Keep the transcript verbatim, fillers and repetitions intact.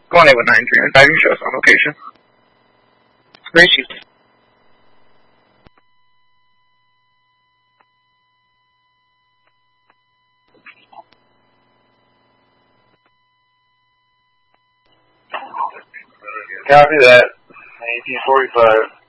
Go on eight one nine three nine five, you show us on location. Great, Chief. Copy that. eighteen forty-five.